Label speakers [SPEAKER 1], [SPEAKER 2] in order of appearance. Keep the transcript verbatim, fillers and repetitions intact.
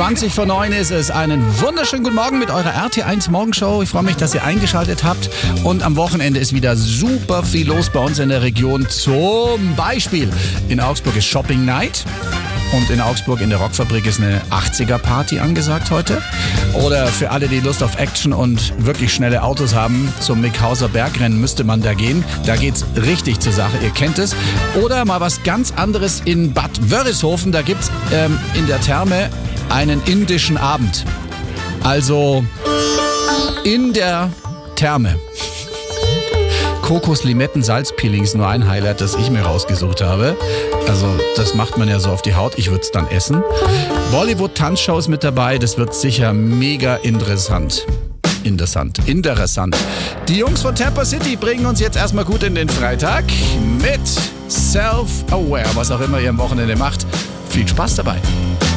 [SPEAKER 1] zwanzig vor neun ist es. Einen wunderschönen guten Morgen mit eurer R T eins Morgenshow. Ich freue mich, dass ihr eingeschaltet habt. Und am Wochenende ist wieder super viel los bei uns in der Region. Zum Beispiel in Augsburg ist Shopping Night. Und in Augsburg in der Rockfabrik ist eine achtziger-Party angesagt heute. Oder für alle, die Lust auf Action und wirklich schnelle Autos haben, zum Mickhauser Bergrennen müsste man da gehen. Da geht's richtig zur Sache, ihr kennt es. Oder mal was ganz anderes in Bad Wörishofen. Da gibt's ähm, in der Therme einen indischen Abend. Also in der Therme. Kokos-Limetten-Salzpeelings, nur ein Highlight, das ich mir rausgesucht habe. Also das macht man ja so auf die Haut, ich würde es dann essen. Bollywood-Tanzshows mit dabei, das wird sicher mega interessant. Interessant, interessant. Die Jungs von Tampa City bringen uns jetzt erstmal gut in den Freitag mit Self-Aware, was auch immer ihr am Wochenende macht. Viel Spaß dabei.